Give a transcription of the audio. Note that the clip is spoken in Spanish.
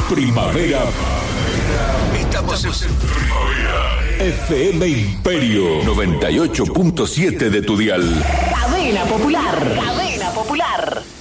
Primavera. Estamos en Primavera. FM Imperio 98.7 de tu dial. Cadena Popular. Cadena Popular.